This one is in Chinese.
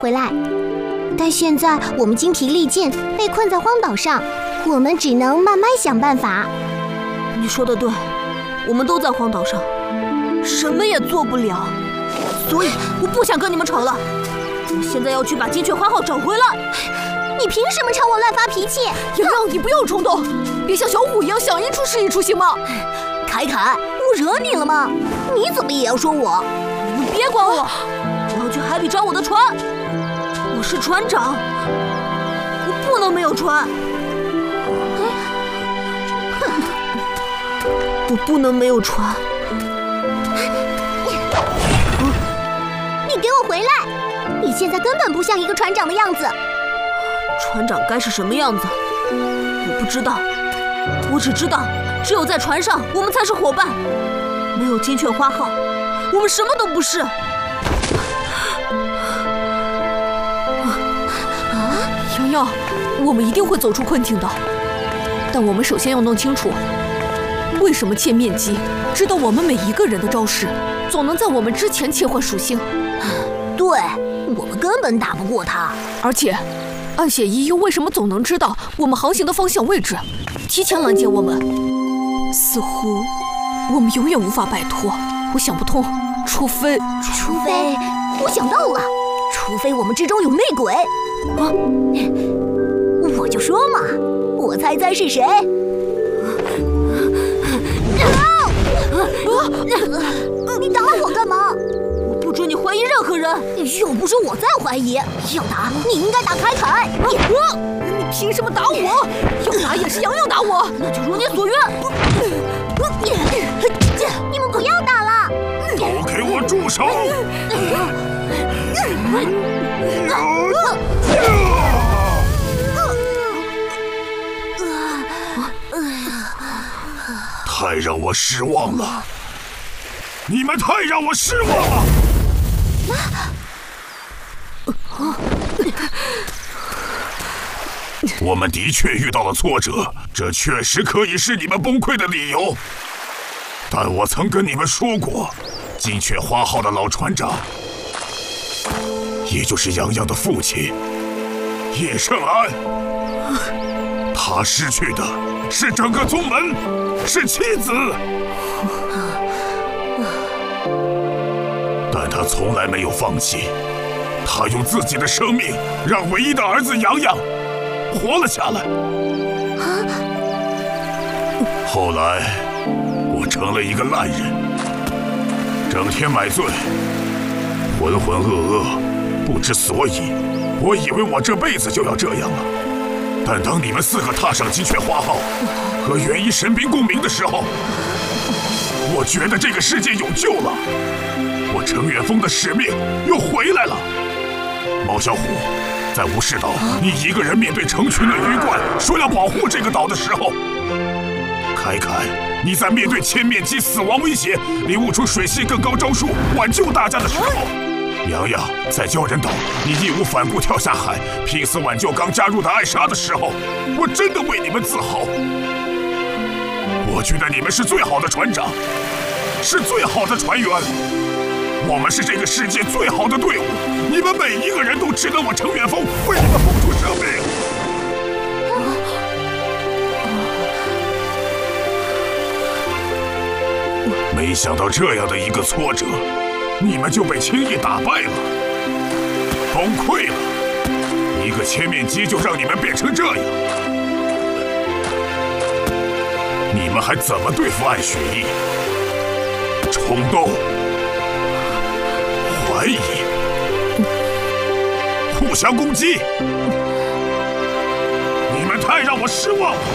回来。但现在我们精疲力尽，被困在荒岛上，我们只能慢慢想办法。 你说的对，我们都在荒岛上，什么也做不了，所以我不想跟你们吵了。我现在要去把金雀花号找回来。 你凭什么朝我乱发脾气？ 洋洋，你不要冲动，别像小虎一样想一出是一出，行吗？ 凯凯，我惹你了吗？你怎么也要说我？ 你别管我，我要去海里找我的船。我是船长，我不能没有船。我不能没有船。 你给我回来！你现在根本不像一个船长的样子。 船长该是什么样子？我不知道，我只知道，只有在船上，我们才是伙伴。没有金雀花号，我们什么都不是。洋洋，我们一定会走出困境的。但我们首先要弄清楚，为什么切面姬知道我们每一个人的招式，总能在我们之前切换属性。 对，我们根本打不过他。 而且，暗血一又为什么总能知道我们航行的方向位置，提前拦截我们？似乎我们永远无法摆脱。我想不通，除非我想到了，除非我们之中有内鬼。啊！我就说嘛，我猜是谁？你打我干嘛？ 我不准你怀疑任何人， 又不是我在怀疑。要打你应该打凯凯。 你凭什么打我？要打也是洋洋打我，那就如你所愿。 你们不要打了！ 都给我住手！太让我失望了！你们太让我失望了！我们的确遇到了挫折，这确实可以是你们崩溃的理由。但我曾跟你们说过，金雀花号的老船长，也就是洋洋的父亲叶圣安，他失去的是整个宗门，是妻子。但他从来没有放弃，他用自己的生命让唯一的儿子洋洋活了下来。后来我成了一个烂人，整天买醉，浑浑噩噩，不知所以。我以为我这辈子就要这样了。但当你们4个踏上金雀花号和元一神兵共鸣的时候，我觉得这个世界有救了，我程远峰的使命又回来了。毛小虎，在无视岛，你一个人面对成群的鱼怪，说要保护这个岛的时候，凯凯，你在面对千面姬死亡威胁，领悟出水系更高招数挽救大家的时候，洋洋在鲛人岛，你义无反顾跳下海，拼死挽救刚加入的艾莎的时候，我真的为你们自豪。我觉得你们是最好的船长，是最好的船员，我们是这个世界最好的队伍，你们每一个人都值得我程远峰为你们付出生命。没想到这样的一个挫折，你们就被轻易打败了，崩溃了。一个千面姬就让你们变成这样，你们还怎么对付暗血翼？冲动、怀疑、互相攻击，你们太让我失望了。